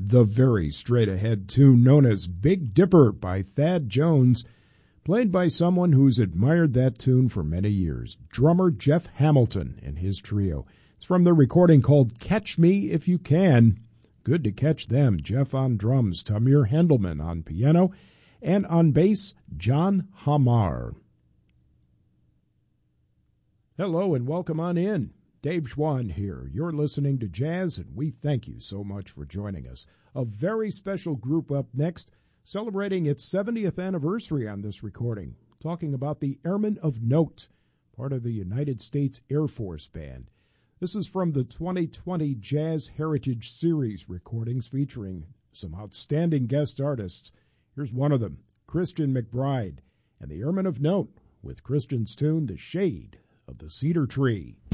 the very straight-ahead tune known as Big Dipper by Thad Jones, played by someone who's admired that tune for many years, drummer Jeff Hamilton and his trio. It's from the recording called Catch Me If You Can. Good to catch them. Jeff on drums, Tamir Hendelman on piano, and on bass, John Hamar. Hello and welcome on in. Dave Schwann here. You're listening to Jazz, and we thank you so much for joining us. A very special group up next, celebrating its 70th anniversary on this recording, talking about the Airmen of Note, part of the United States Air Force Band. This is from the 2020 Jazz Heritage Series recordings featuring some outstanding guest artists. Here's one of them, Christian McBride, and the Airmen of Note with Christian's tune, The Shade of the Cedar Tree.